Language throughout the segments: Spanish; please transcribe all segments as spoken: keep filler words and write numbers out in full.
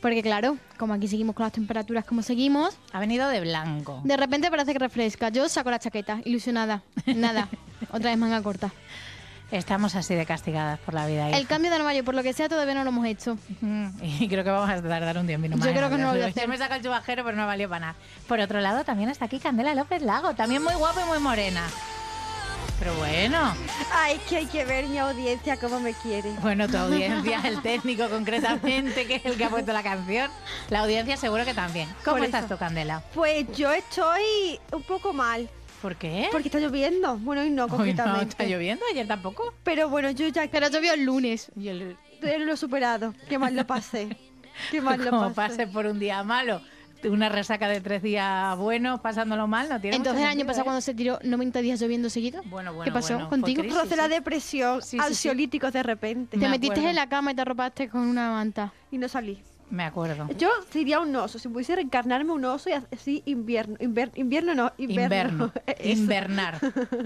Porque claro, como aquí seguimos con las temperaturas como seguimos, Ha venido de blanco. de repente parece que refresca. Yo saco la chaqueta, ilusionada. Nada, otra vez manga corta. Estamos así de castigadas por la vida. El hija. cambio de armario, por lo que sea, todavía no lo hemos hecho. Mm, Y creo que vamos a tardar un tiempo. Yo creo que no lo voy a hacer. Yo me saco el chubajero, pero no valió para nada. Por otro lado, también está aquí Candela López Lago, también muy guapa y muy morena. Pero bueno, Ay, que hay que ver mi audiencia cómo me quiere. bueno, tu audiencia, el técnico concretamente, que es el que ha puesto la canción, la audiencia seguro que también. ¿Cómo Por estás eso. tú, Candela? Pues yo estoy un poco mal, ¿Por qué? porque está lloviendo. Bueno, hoy no Hoy no concretamente. está lloviendo, ayer tampoco. Pero bueno, yo ya Pero llovió el lunes. Y el- lo he superado. Qué mal lo pasé. Qué mal lo como pasé. pase por un día malo, una resaca de tres días buenos, pasándolo mal, no tiene Entonces mucho el año sentido, pasado ¿eh? cuando se tiró noventa días lloviendo seguido. Bueno, bueno, ¿Qué pasó bueno, fue contigo? crisis, Roce la sí. depresión, Sí, sí, sí. ansiolíticos de repente. Te Me metiste acuerdo. en la cama y te arropaste con una manta. Y no salí. Me acuerdo. Yo sería un oso. Si pudiese reencarnarme un oso y así invierno. Inver- invierno no, invierno. Inverno. Eso. Invernar.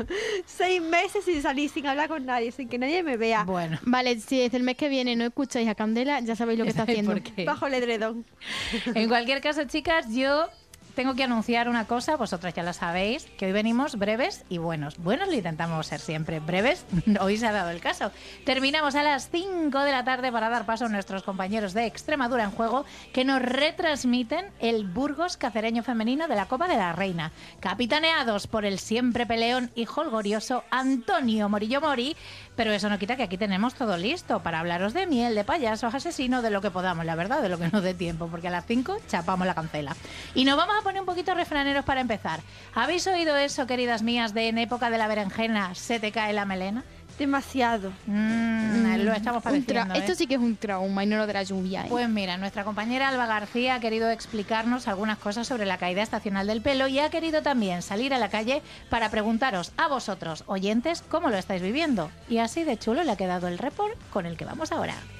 Seis meses sin salir, sin hablar con nadie, sin que nadie me vea. Bueno. Vale, si desde el mes que viene no escucháis a Candela, ya sabéis lo que está haciendo. ¿Por qué? Bajo el edredón. En cualquier caso, chicas, yo tengo que anunciar una cosa, vosotras ya la sabéis, que hoy venimos breves y buenos. Buenos lo intentamos ser siempre, breves, hoy se ha dado el caso. Terminamos a las cinco de la tarde para dar paso a nuestros compañeros de Extremadura en Juego, que nos retransmiten el Burgos cacereño femenino de la Copa de la Reina, capitaneados por el siempre peleón y jolgorioso Antonio Morillo Mori, pero eso no quita que aquí tenemos todo listo para hablaros de miel, de payasos, asesinos, de lo que podamos, la verdad, de lo que nos dé tiempo, porque a las cinco chapamos la cancela. Y nos vamos a poner un poquito refraneros para empezar. ¿Habéis oído eso, queridas mías, de en época de la berenjena se te cae la melena? Demasiado. Mm, lo estamos Un tra- padeciendo, ¿eh? Esto sí que es un trauma y no lo de la lluvia. ¿eh? Pues mira, nuestra compañera Alba García ha querido explicarnos algunas cosas sobre la caída estacional del pelo y ha querido también salir a la calle para preguntaros a vosotros, oyentes, cómo lo estáis viviendo. Y así de chulo le ha quedado el report con el que vamos ahora.